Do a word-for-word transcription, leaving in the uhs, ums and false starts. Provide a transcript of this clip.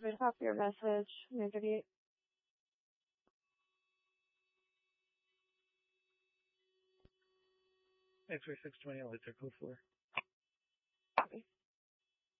Read off your message. Maybe X-ray six twenty, I'll hit their code four.